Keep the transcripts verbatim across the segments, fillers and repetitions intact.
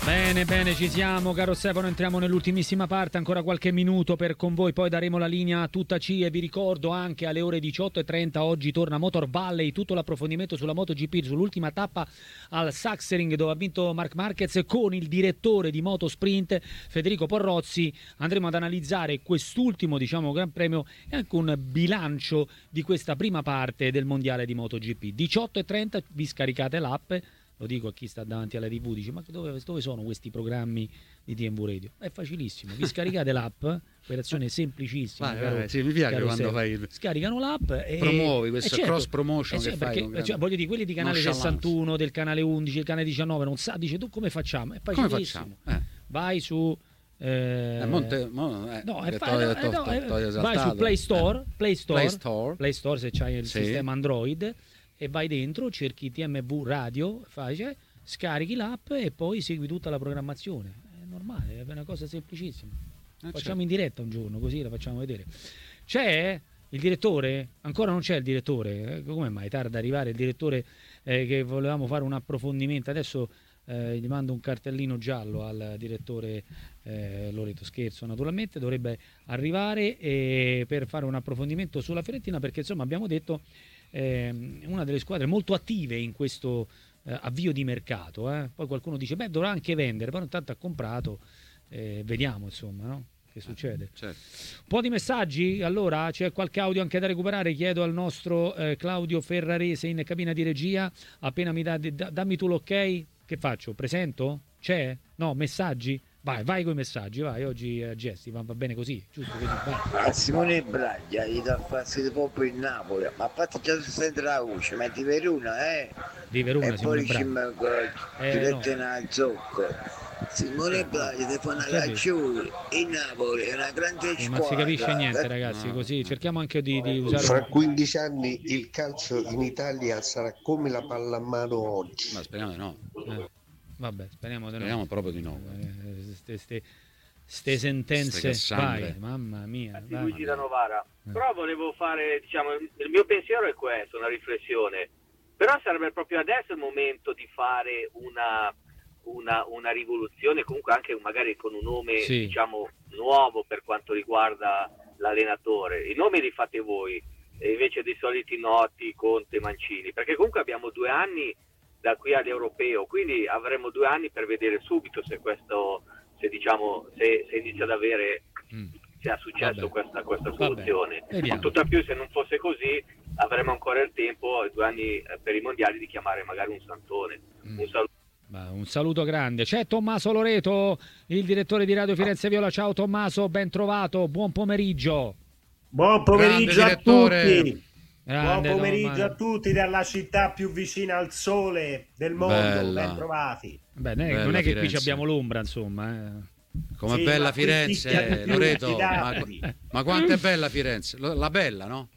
Bene, bene, ci siamo, caro Stefano, entriamo nell'ultimissima parte, ancora qualche minuto per con voi, poi daremo la linea a tutta C e vi ricordo anche alle ore diciotto e trenta oggi torna Motor Valley, tutto l'approfondimento sulla MotoGP, sull'ultima tappa al Sachsenring dove ha vinto Marc Marquez con il direttore di Motosprint Federico Porrozzi. Andremo ad analizzare quest'ultimo, diciamo, Gran Premio e anche un bilancio di questa prima parte del mondiale di MotoGP. diciotto e trenta vi scaricate l'app. Lo dico a chi sta davanti alla tivù, dice ma dove, dove sono questi programmi di T M V Radio? È facilissimo, vi scaricate l'app, operazione semplicissima. Vai, caro, vai, sì, mi piace quando fai il... Scaricano l'app e promuovi questo certo, cross promotion eh sì, che perché, fai. cioè, voglio dire, quelli di canale sessantuno, del canale undici, del canale diciannove, non sa, dice tu come facciamo? È facilissimo. Eh. Vai su... Eh, eh, Monte, mo, eh, no, è to, fa, no, to, no, to, eh, to, vai su Play Store, eh. Play Store, Play Store, Play Store se c'hai il sì. sistema Android e vai dentro, cerchi T M V Radio, fai, cioè, scarichi l'app e poi segui tutta la programmazione. È normale, è una cosa semplicissima. Eh, facciamo certo. In diretta un giorno, così la facciamo vedere. C'è il direttore? Ancora non c'è il direttore? Come mai tarda ad arrivare il direttore eh, che volevamo fare un approfondimento? Adesso eh, gli mando un cartellino giallo al direttore eh, Loreto, scherzo naturalmente, dovrebbe arrivare eh, per fare un approfondimento sulla Fiorentina perché insomma abbiamo detto eh, una delle squadre molto attive in questo eh, avvio di mercato, eh. Poi qualcuno dice beh dovrà anche vendere, però intanto ha comprato, eh, vediamo insomma, no? Che succede. Certo. Un po' di messaggi, allora c'è qualche audio anche da recuperare, chiedo al nostro eh, Claudio Ferrarese in cabina di regia, appena mi dà, da, dammi tu l'ok, che faccio? Presento? C'è? No, messaggi? Vai, vai con i messaggi, vai, oggi eh, gesti, va, va bene così, giusto così, vai. A Simone Braglia gli dà fastidio proprio il Napoli, ma a parte già si sente la voce, ma di Verona, eh? Di Verona, e Simone poi ci mette una zocco. Simone Braglia ti fa una ragione, il Napoli è una grande eh, squadra. Ma si capisce niente ragazzi, così cerchiamo anche di, di usare... Fra quindici anni il calcio in Italia sarà come la pallamano oggi. Ma speriamo di no. Eh. Vabbè, speriamo di no. Speriamo proprio di no. Eh, ste, ste, ste sentenze, ste vai, mamma mia. Di Luigi da Novara. Eh. Però volevo fare, diciamo, il mio pensiero è questo, una riflessione. Però sarebbe proprio adesso il momento di fare una, una, una rivoluzione, comunque anche magari con un nome, sì. diciamo, nuovo per quanto riguarda l'allenatore. I nomi li fate voi, e invece dei soliti noti, Conte, Mancini, perché comunque abbiamo due anni da qui all'europeo, quindi avremo due anni per vedere subito se questo, se diciamo, se, se inizia ad avere, mm. se ha successo questa, questa soluzione. Tutto più se non fosse così, avremo ancora il tempo, due anni per i mondiali, di chiamare magari un Santone. Mm. Un saluto. Un saluto grande. C'è Tommaso Loreto, il direttore di Radio Firenze Viola. Ciao Tommaso, ben trovato, buon pomeriggio. Buon pomeriggio a tutti. Grande, buon pomeriggio no, a tutti dalla città più vicina al sole del mondo. Bella. Ben trovati. Beh, non è, non è che Firenze. Qui abbiamo l'ombra, insomma. Eh. Come sì, bella Firenze, Loreto. Ma, ma quanto è bella Firenze? La bella, no?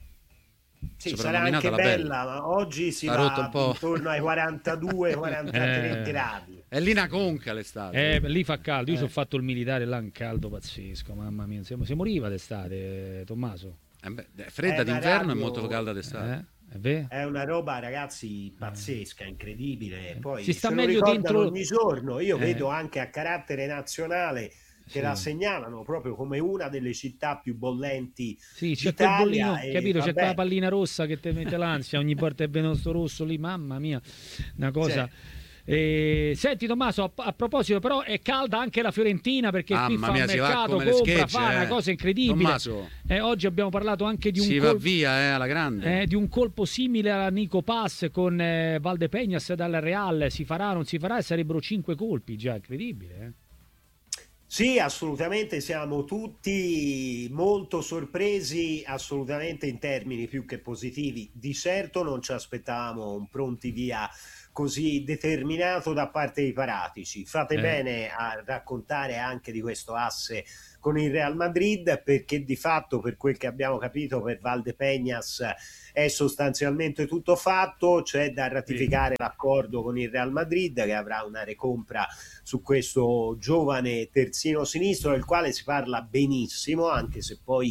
Sì, sarà anche bella, bella, ma oggi si va un po'. Intorno ai quarantadue quarantatré eh. gradi. È lì una conca l'estate. Eh, lì fa caldo. Io eh. ci ho fatto il militare là, un caldo pazzesco, mamma mia. Si, si moriva d'estate, Tommaso. Eh beh, è fredda d'inverno e molto calda d'estate. Eh? È una roba, ragazzi, pazzesca, incredibile. Poi si sta meglio dentro ogni giorno. Io eh. vedo anche a carattere nazionale che sì. la segnalano proprio come una delle città più bollenti sì, c'è quel bollino, capito? Vabbè. C'è quella pallina rossa che ti mette l'ansia ogni volta è venuto sto rosso lì, mamma mia, una cosa. Eh, senti Tommaso, a, a proposito, però è calda anche la Fiorentina perché mamma qui fa mia, un mercato, compra, schegge, fa eh. una cosa incredibile. Eh, oggi abbiamo parlato anche di un si colpo, va via eh, alla grande eh, di un colpo simile alla Nico Pass con eh, Valdepeñas dal Real. Si farà, non si farà, e sarebbero cinque colpi già, incredibile. Eh. Sì, assolutamente, siamo tutti molto sorpresi, assolutamente in termini più che positivi. Di certo non ci aspettavamo un pronti via così determinato da parte dei Paratici. Fate eh. bene a raccontare anche di questo asse con il Real Madrid, perché di fatto, per quel che abbiamo capito, per Valdepeñas è sostanzialmente tutto fatto. C'è da ratificare sì. l'accordo con il Real Madrid, che avrà una recompra su questo giovane terzino sinistro, del quale si parla benissimo, anche se poi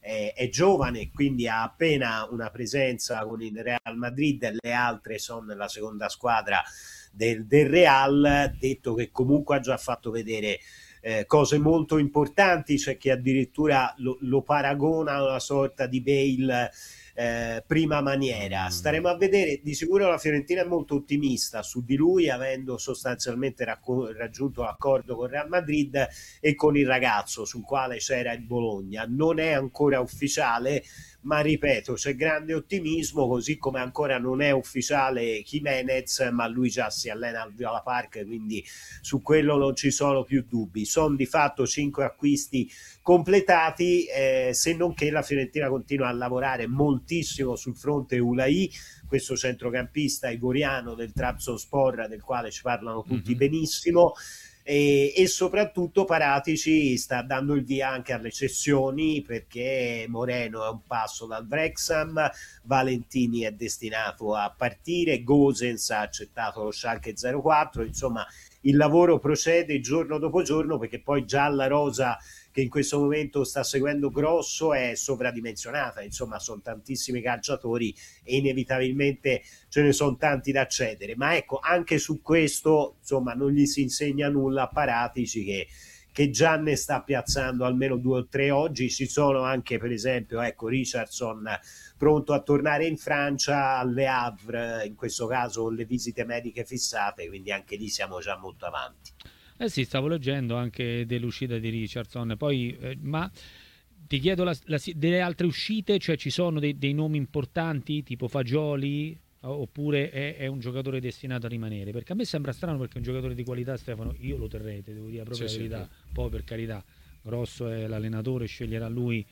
è, è giovane, quindi ha appena una presenza con il Real Madrid, le altre sono nella seconda squadra del, del Real, detto che comunque ha già fatto vedere eh, cose molto importanti. C'è chi addirittura lo, lo paragona a una sorta di Bale Eh, prima maniera. Staremo a vedere. Di sicuro la Fiorentina è molto ottimista su di lui, avendo sostanzialmente racco- raggiunto l'accordo con Real Madrid e con il ragazzo sul quale c'era il Bologna. Non è ancora ufficiale, ma ripeto, c'è grande ottimismo, così come ancora non è ufficiale Jimenez, ma lui già si allena al Viola Park, quindi su quello non ci sono più dubbi. Sono di fatto cinque acquisti completati, eh, se non che la Fiorentina continua a lavorare moltissimo sul fronte Ulai, questo centrocampista ivoriano del Trabzonspor, del quale ci parlano tutti mm-hmm. benissimo, e, e soprattutto Paratici sta dando il via anche alle cessioni, perché Moreno è un passo dal Wrexham, Valentini è destinato a partire, Gosens ha accettato lo Schalke zero quattro, insomma il lavoro procede giorno dopo giorno, perché poi già la rosa che in questo momento sta seguendo Grosso è sovradimensionata, insomma sono tantissimi calciatori e inevitabilmente ce ne sono tanti da accedere, ma ecco, anche su questo insomma non gli si insegna nulla a Paratici, che, che già ne sta piazzando almeno due o tre oggi. Ci sono anche per esempio ecco Richardson pronto a tornare in Francia, alle Havre, in questo caso con le visite mediche fissate, quindi anche lì siamo già molto avanti. Eh sì, stavo leggendo anche dell'uscita di Richardson, poi eh, ma ti chiedo la, la, delle altre uscite, cioè ci sono dei, dei nomi importanti tipo Fagioli, oppure è, è un giocatore destinato a rimanere? Perché a me sembra strano, perché un giocatore di qualità, Stefano, io lo terrei, devo dire proprio sì, la verità, sì. Poi per carità, Grosso è l'allenatore, sceglierà lui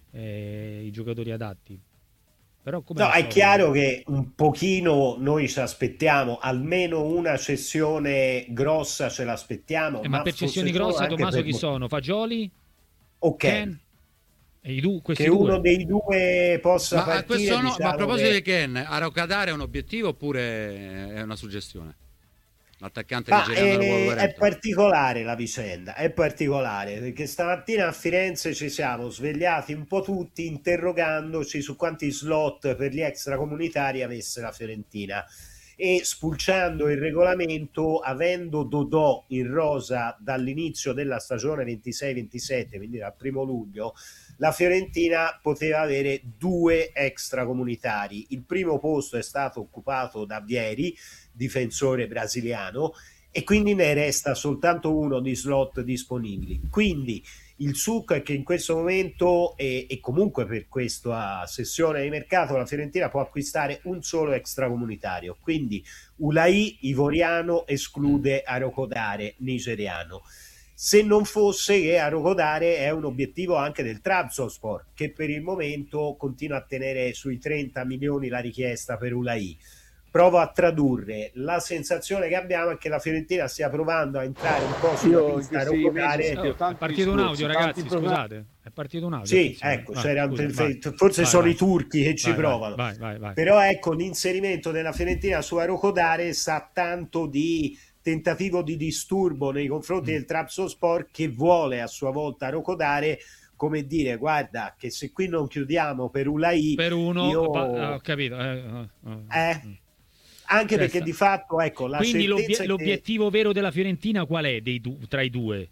eh, i giocatori adatti. Però come no, è chiaro che un pochino noi ci aspettiamo, almeno una cessione grossa ce l'aspettiamo. Eh, ma, ma per cessioni grosse, Tommaso, per... chi sono? Fagioli? Ok. Ken? E i du- che due. Uno dei due possa ma partire. A, no, diciamo ma a proposito che... di Ken, Araucadare è un obiettivo oppure è una suggestione? L'attaccante Ma nigeriano è, è particolare la vicenda, è particolare perché stamattina a Firenze ci siamo svegliati un po' tutti interrogandoci su quanti slot per gli extracomunitari avesse la Fiorentina, e spulciando il regolamento, avendo Dodò in rosa dall'inizio della stagione ventisei ventisette, quindi dal primo luglio, la Fiorentina poteva avere due extracomunitari. Il primo posto è stato occupato da Vieri, difensore brasiliano, e quindi ne resta soltanto uno di slot disponibili. Quindi il succo è che in questo momento e, e comunque per questa sessione di mercato la Fiorentina può acquistare un solo extracomunitario, quindi Ulai ivoriano esclude Arocodare nigeriano. Se non fosse che Arocodare è un obiettivo anche del Trabzonspor, che per il momento continua a tenere sui trenta milioni la richiesta per Ulai. Provo a tradurre, la sensazione che abbiamo è che la Fiorentina stia provando a entrare un po' sulla pista Arocodare. Oh, è partito un audio, ragazzi, scusate, è partito un audio. Sì, ecco, ah, c'era scusa, un vai, forse vai, sono vai, i turchi che ci vai, provano. Vai, vai, vai. Però ecco, l'inserimento della Fiorentina su Arocodare sa tanto di tentativo di disturbo nei confronti mm. del Trabzonspor, che vuole a sua volta Arocodare, come dire, guarda che se qui non chiudiamo per Ulai per uno, io... ho capito eh, uh, uh, eh mm. anche perché di fatto ecco la quindi l'obiet- che... l'obiettivo vero della Fiorentina qual è dei du- tra i due?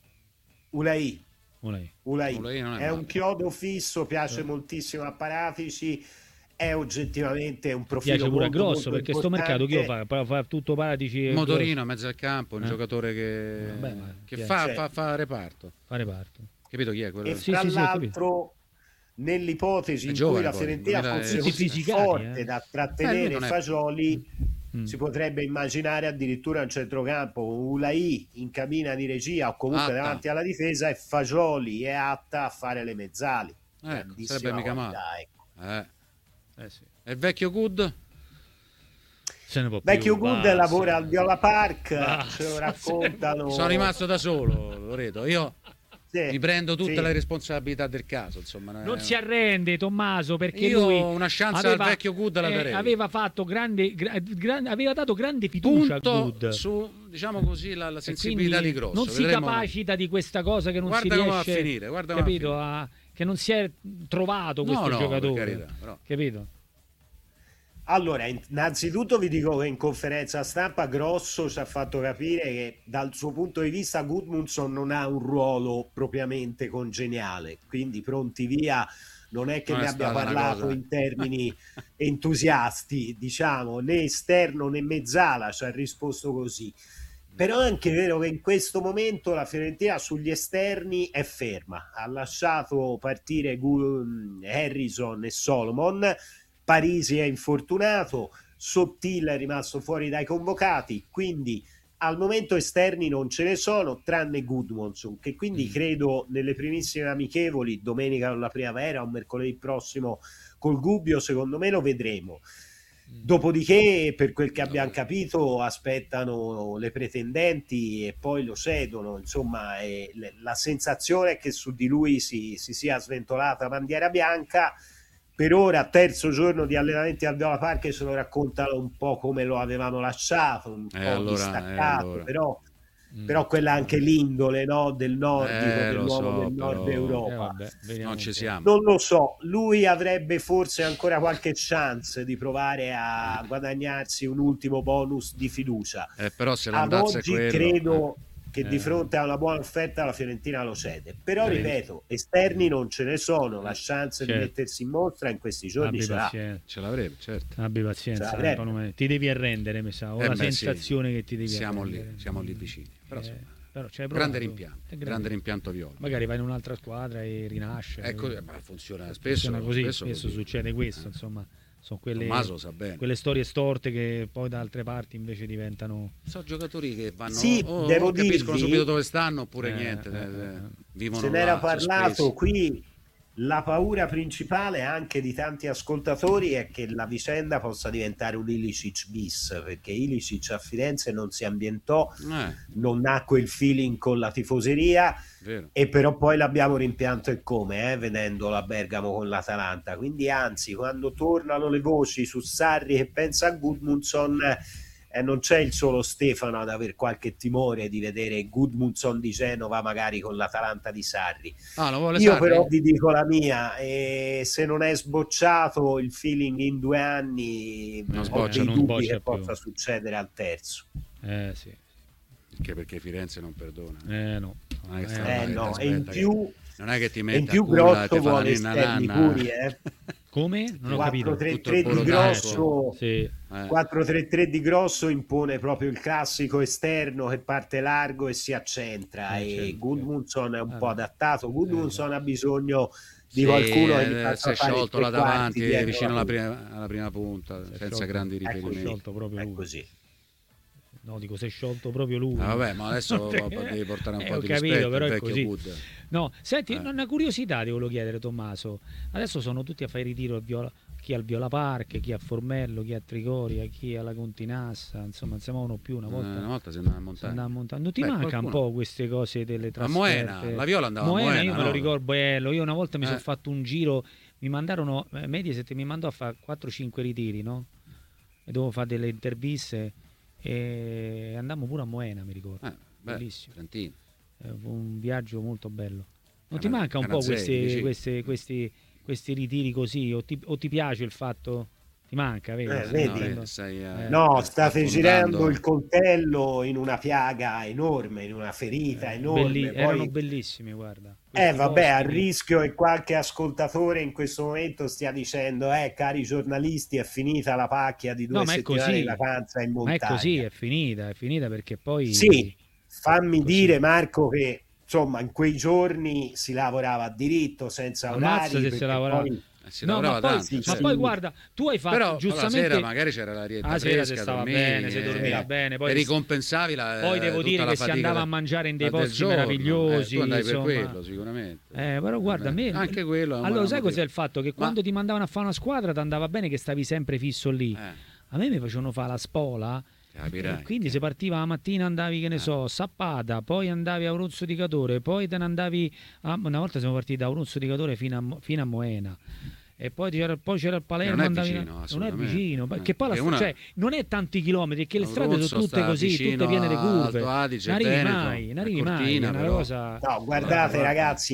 Ulai. Ulai. Ulai. Ulai non è, è un chiodo fisso, piace eh. moltissimo a Paratici, è oggettivamente un profilo piace pure molto, grosso molto perché importante. sto mercato chi lo fa? Fa tutto Paratici e motorino a mezzo al campo, un eh? giocatore che, Vabbè, ma che chi è? fa, Cioè, fa, fa reparto fa reparto capito chi è quello? E sì, tra sì, l'altro sì, nell'ipotesi è in giovane, cui la poi, Fiorentina duemila fosse tutti così fisicati, forte eh. da trattenere eh, Fagioli mm. si potrebbe immaginare addirittura un centrocampo Ulai in cabina di regia o comunque Atta. davanti alla difesa, e Fagioli e Atta a fare le mezzali. Eh, sarebbe mica male. Ecco. Eh. Eh sì. E il vecchio Good? Se ne può Vecchio più, Good basta. lavora al Viola Park, Basta. ce lo raccontano. Sono rimasto da solo, Loreto. Io sì, mi prendo tutte sì. le responsabilità del caso, insomma. Non è... si arrende Tommaso, perché io lui una chance aveva, al vecchio Good la darei. Eh, aveva fatto grande, gra, gran, aveva dato grande fiducia Punto a Good su, diciamo così, la, la sensibilità di Grosso. Non si Vedremo... capacita di questa cosa che non guarda si riesce come va a finire, guarda capito, a, a che non si è trovato questo no, no, giocatore, per carità, però. capito? Allora, innanzitutto vi dico che in conferenza stampa Grosso ci ha fatto capire che dal suo punto di vista Gudmundsson non ha un ruolo propriamente congeniale, quindi pronti via non è che non ne è abbia stata parlato in termini entusiasti, diciamo, né esterno né mezzala, ci ha risposto così. Però è anche vero che in questo momento la Fiorentina sugli esterni è ferma, ha lasciato partire Harrison e Solomon, Parisi è infortunato, Sottil è rimasto fuori dai convocati, quindi al momento esterni non ce ne sono, tranne Gudmundsson, che quindi mm. credo nelle primissime amichevoli, domenica con la Primavera o mercoledì prossimo col Gubbio, secondo me lo vedremo. Mm. Dopodiché, per quel che abbiamo capito, aspettano le pretendenti e poi lo cedono. Insomma, è, la sensazione è che su di lui si, si sia sventolata bandiera bianca. Per ora, terzo giorno di allenamenti al Viola Park, se lo raccontano un po' come lo avevano lasciato, un eh po' allora, distaccato, eh allora. però, mm. però quella anche l'indole, no, del nordico, eh, dell'uomo so, del nord però... Europa. Eh, vabbè, non ci siamo. Non lo so, lui avrebbe forse ancora qualche chance di provare a guadagnarsi un ultimo bonus di fiducia. Eh, però se Ad oggi quello, credo... Eh. che di fronte a una buona offerta la Fiorentina lo cede, però eh. ripeto, esterni non ce ne sono, la chance certo. di mettersi in mostra in questi giorni Abbi ce l'ha. Ce l'avrebbe, certo. Abbi pazienza, eh, ti devi arrendere, mi sa, ho eh la beh, sensazione sì. che ti devi siamo arrendere. lì, siamo lì vicini. Però, eh, però c'è grande rimpianto, grande. grande rimpianto viola. Magari vai in un'altra squadra e rinasce. Ecco, eh, funziona spesso, funziona così, spesso, spesso così. succede questo, insomma. Sono quelle, sa bene. quelle storie storte che poi da altre parti invece diventano. Sono giocatori che vanno sì, o, devo o capiscono dirvi, subito dove stanno oppure eh, niente. eh, eh, vivono se n'era là, parlato sospesi. qui. La paura principale anche di tanti ascoltatori è che la vicenda possa diventare un Ilicic bis, perché Ilicic a Firenze non si ambientò, eh. non nacque il feeling con la tifoseria, Vero. e però poi l'abbiamo rimpianto e come, eh, vedendolo a Bergamo con l'Atalanta. Quindi anzi, quando tornano le voci su Sarri che pensa a Gudmundsson, eh, non c'è il solo Stefano ad aver qualche timore di vedere Gudmundsson di Genova magari con l'Atalanta di Sarri. Ah, lo vuole Io Sarri? però vi dico la mia, e se non è sbocciato il feeling in due anni, non ho sboccia, dei non dubbi che più. possa succedere al terzo. Eh sì. Perché, perché Firenze non perdona. Eh no. Non è che Eh, sta- Eh no, aspetta e in che- più, non è che ti e in metti più a culla e Grosso ti fa la vuole ninna esterni nanna. puri, eh. Come? Non ho capito. quattro tre Tutto tre il di puro Grosso, Sì. Eh. quattro tre tre di Grosso impone proprio il classico esterno che parte largo e si accentra, Eh, e certo. Gudmundsson è un Ah, po' no. adattato. Gudmundsson Eh, ha bisogno di Sì, qualcuno che gli eh, faccia si è fare sciolto tre là quarti davanti dietro vicino la alla punta. prima, alla prima punta Si è senza sciolto. grandi Ecco, riferimenti. sciolto proprio È lui. così. No, dico si è sciolto proprio lui. Ah, vabbè, ma adesso devi portare un Eh, po' ho di capito, rispetto però al è vecchio così. Wood. No, senti, Eh. una curiosità ti volevo chiedere, Tommaso. Adesso sono tutti a fare il ritiro al Viola, chi al Viola Park, chi a Formello, chi a Trigoria, chi alla Continassa, insomma, non si muovono più una Eh, volta. una volta si andava a si montare. andava a montare. Non ti Beh, manca qualcuno- un po' queste cose delle A trasferte? Moena, la Viola andava Moena, a Moena, io me lo no? ricordo bello. Io una volta mi Eh. sono fatto un giro, mi mandarono eh, Mediaset mi mandò a fare quattro cinque ritiri, no? E dovevo fare delle interviste e andammo pure a Moena, mi ricordo. Eh, beh, Bellissimo. Trentino. È un viaggio molto bello. Non Cana- ti manca un po' Canazzei, questi, dici? questi, questi, questi ritiri così? O ti, o ti piace il fatto? Ti manca, vedi? Eh, Stai vedi? andando- No, stai, eh, Eh. No, eh, state affondando. girando il coltello in una piaga enorme, in una ferita enorme. Belli- poi- erano bellissimi, guarda. Eh Questi vabbè, a posti- rischio che qualche ascoltatore in questo momento stia dicendo eh cari giornalisti, è finita la pacchia di due No, ma è settimane così. di vacanza in Ma montagna. è così, è finita, è finita perché poi... Sì, fammi Così. dire Marco che insomma in quei giorni si lavorava a diritto, senza Ammazza orari, se si perché lavorava- poi- Eh, si No, lavorava ma poi, tanto, ma certo. poi guarda, tu hai fatto Però giustamente... la sera magari c'era la rietta Ah, sera si fresca, stava dormivi, bene, si dormiva eh, bene, poi- e ricompensavi la Poi devo tutta dire la che si fatica andava da- a mangiare in dei da del posti giorno. meravigliosi, Eh, tu andavi insomma. per quello sicuramente. Eh, però guarda, a me... anche quello è un Allora, buon sai motivo. cos'è il fatto? Che quando Ma- ti mandavano a fare una squadra ti andava bene che stavi sempre fisso lì. eh, A me mi facevano fare la spola. capirai. E quindi si partiva la mattina, andavi, che ne Eh. so, Sappata, poi andavi a Aurunzo di Cadore, poi te ne andavi a... una volta siamo partiti da Aurunzo di Cadore fino a, Mo- fino a Moena. E poi c'era, poi c'era il Palermo, non è andavi- vicino, non è assolutamente. vicino, Eh, perché poi la perché una- cioè, non è tanti chilometri, che le strade Abruzzo sono tutte sta così, vicino tutte piene di a curve. Alto Adige, Non arrivi Veneto, mai, non a arrivi mai, Cortina, è una però. cosa... No, guardate Guarda, ragazzi,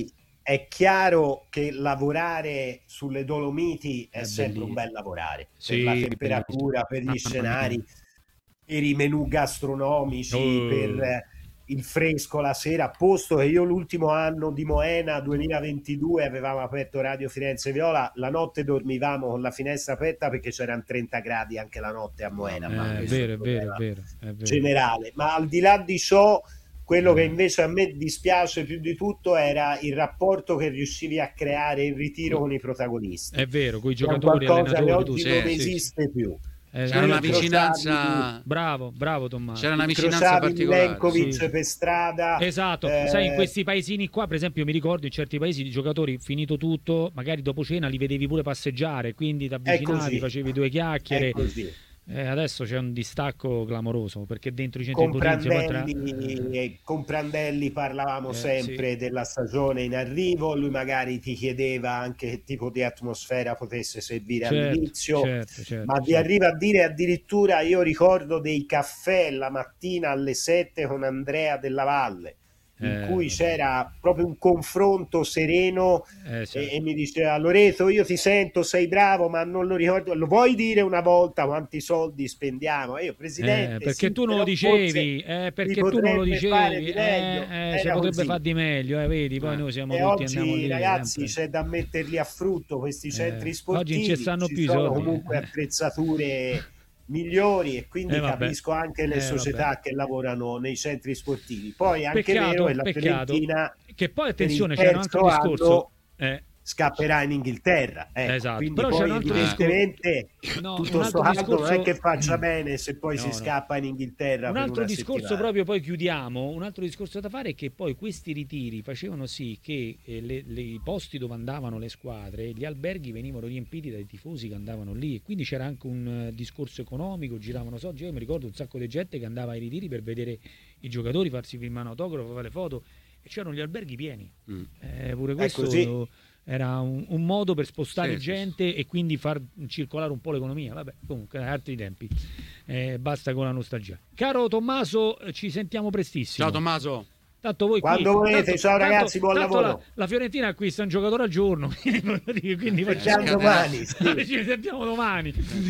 è chiaro che lavorare sulle Dolomiti è, è sempre bellissimo. Un bel lavorare, sì, per la temperatura, per gli scenari, per i menù gastronomici, oh. per il fresco la sera, posto che io l'ultimo anno di Moena duemilaventidue avevamo aperto Radio Firenze Viola, la notte dormivamo con la finestra aperta perché c'erano trenta gradi anche la notte a Moena. Eh, ma è vero, è vero, è vero, è vero. Generale, ma al di là di ciò, quello che invece a me dispiace più di tutto era il rapporto che riuscivi a creare in ritiro con i protagonisti. È vero, con i giocatori, qualcosa che oggi tu, non sì, esiste sì. più. Eh, c'era una vicinanza, bravo, bravo Tommaso. C'era una vicinanza particolare. Lenkovic sì. per strada. Esatto, eh... sai, in questi paesini qua, per esempio, mi ricordo in certi paesi di giocatori, finito tutto, magari dopo cena li vedevi pure passeggiare, quindi ti avvicinavi, facevi due chiacchiere. È così. Eh, adesso c'è un distacco clamoroso perché dentro i centri con Prandelli, tra... con Prandelli parlavamo eh, sempre sì. della stagione in arrivo, lui magari ti chiedeva anche che tipo di atmosfera potesse servire certo, all'inizio, certo, certo, ma certo. ti arriva a dire addirittura, io ricordo dei caffè la mattina alle sette con Andrea Della Valle in eh, cui c'era proprio un confronto sereno eh, certo. e, e mi diceva: Loreto, io ti sento, sei bravo, ma non lo ricordo, lo vuoi dire una volta quanti soldi spendiamo? E io, presidente, eh, perché sì, tu non lo dicevi eh, perché tu non lo dicevi eh, eh, si potrebbe fare di meglio, eh, vedi, poi eh. noi siamo e tutti oggi lì, ragazzi sempre. c'è da metterli a frutto questi centri eh, sportivi, oggi non ci stanno ci più sono soldi, comunque eh. attrezzature migliori e quindi eh, capisco anche le eh, società vabbè. che lavorano nei centri sportivi. Poi è anche peccato, vero che la peccato. Fiorentina, che poi attenzione, c'è c'era un altro discorso eh. scapperà in Inghilterra, ecco. Esatto. Quindi però poi c'è un altro evidentemente no, tutto sto caldo non è che faccia bene se poi no, si no. scappa in Inghilterra. Un altro per discorso settimana. proprio, poi chiudiamo, un altro discorso da fare è che poi questi ritiri facevano sì che eh, le, le, i posti dove andavano le squadre, gli alberghi venivano riempiti dai tifosi che andavano lì e quindi c'era anche un uh, discorso economico, giravano soldi. Io mi ricordo un sacco di gente che andava ai ritiri per vedere i giocatori, farsi firmare autografo, fare le foto, e c'erano gli alberghi pieni. Mm. Eh, pure questo era un, un modo per spostare sì, gente sì. e quindi far circolare un po' l'economia. Vabbè, comunque altri tempi, eh, basta con la nostalgia. Caro Tommaso, ci sentiamo prestissimo. Ciao Tommaso. Tanto voi quando qui, volete, tanto, ciao ragazzi, tanto, buon tanto lavoro. La, la Fiorentina acquista un giocatore al giorno, quindi facciamo domani. Sì. Ci sentiamo domani.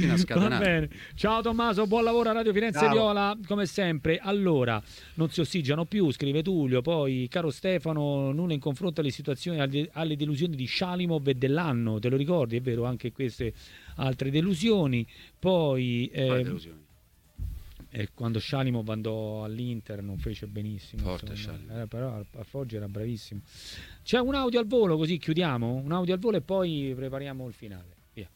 Va bene. Ciao Tommaso, buon lavoro a Radio Firenze Ciao. Viola, come sempre. Allora, non si ossiggiano più, scrive Tullio. Poi, caro Stefano, nulla in confronto alle situazioni, alle, alle delusioni di Shalimov e dell'anno, te lo ricordi? È vero, anche queste altre delusioni. Poi eh, delusioni? E quando Shalimov andò all'Inter non fece benissimo. Forte eh, però a Foggia era bravissimo. C'è un audio al volo, così chiudiamo. Un audio al volo e poi prepariamo il finale. Via.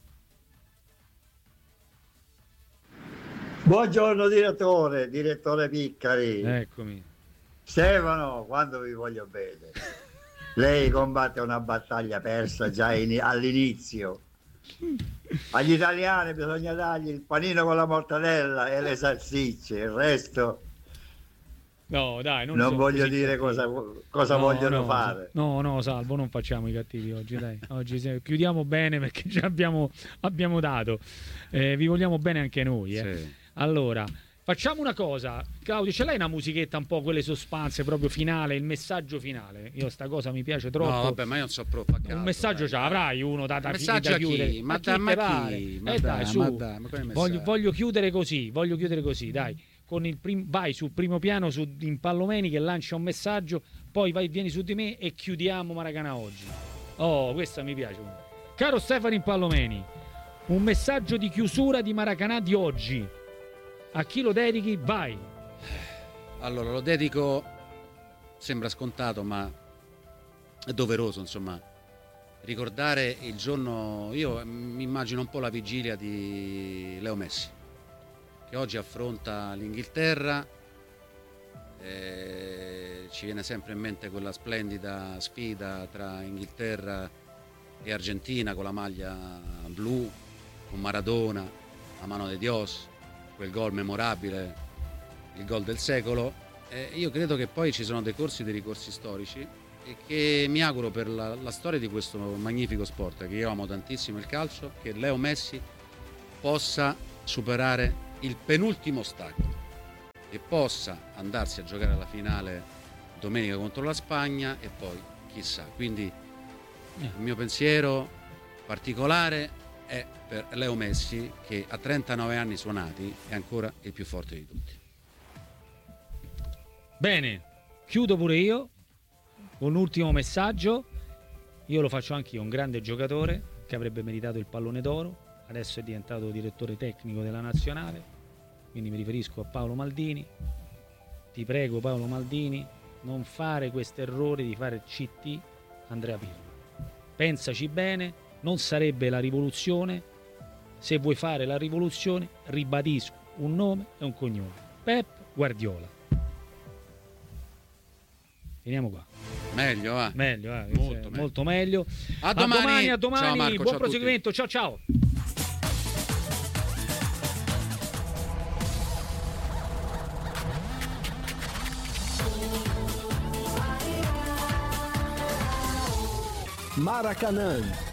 Buongiorno direttore, direttore Piccari. Eccomi. Stefano, quando vi voglio bene. Lei combatte una battaglia persa già in, all'inizio. Agli italiani bisogna dargli il panino con la mortadella e le salsicce, il resto no dai non, non so, voglio dire cosa, cosa no, vogliono no, fare no no Salvo, non facciamo i cattivi oggi, dai. Oggi chiudiamo bene perché già abbiamo, abbiamo dato, eh, vi vogliamo bene anche noi, eh. Sì. Allora facciamo una cosa, Claudio, ce l'hai una musichetta un po' quelle sospanze proprio finale, il messaggio finale? Io sta cosa mi piace troppo. No, vabbè, ma io non so proprio. Un messaggio ce l'avrai uno da, da, messaggio da a chi? chiudere. Ma, ma da, chi ma pare? chi? Ma eh dai, su. Ma dai, ma voglio, voglio chiudere così, voglio chiudere così, dai. Con il prim- vai sul primo piano su in Pallomeni che lancia un messaggio, poi vai, vieni su di me e chiudiamo Maracanà oggi. Oh, questa mi piace. Caro Stefano in Pallomeni, un messaggio di chiusura di Maracanà di oggi. A chi lo dedichi? Vai. Allora, lo dedico, sembra scontato, ma è doveroso, insomma, ricordare il giorno, io mi immagino un po' la vigilia di Leo Messi, che oggi affronta l'Inghilterra, eh, ci viene sempre in mente quella splendida sfida tra Inghilterra e Argentina con la maglia blu, con Maradona, la mano de Dios, quel gol memorabile, il gol del secolo. Eh, io credo che poi ci sono dei corsi, dei ricorsi storici e che mi auguro per la, la storia di questo magnifico sport che io amo tantissimo, il calcio, che Leo Messi possa superare il penultimo ostacolo e possa andarsi a giocare alla finale domenica contro la Spagna e poi chissà, quindi Il mio pensiero particolare è per Leo Messi, che a trentanove anni suonati è ancora il più forte di tutti. Bene, chiudo pure io con un ultimo messaggio. Io lo faccio anche io, un grande giocatore che avrebbe meritato il pallone d'oro, adesso è diventato direttore tecnico della nazionale, quindi mi riferisco a Paolo Maldini. Ti prego, Paolo Maldini, non fare questo errore di fare C T Andrea Pirlo. Pensaci bene, non sarebbe la rivoluzione. Se vuoi fare la rivoluzione, ribadisco un nome e un cognome: Pep Guardiola. Finiamo qua. Meglio, va. Meglio, eh, molto, meglio. meglio. molto meglio. A domani, a domani, a domani. Ciao Marco, buon ciao proseguimento. Ciao ciao. Maracanã